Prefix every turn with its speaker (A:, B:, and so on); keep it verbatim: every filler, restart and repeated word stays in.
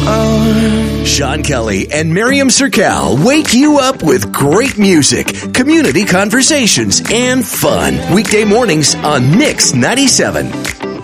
A: arms.
B: Sean Kelly and Miriam Sercal wake you up with great music, community conversations, and fun. Weekday mornings on Mix ninety-seven.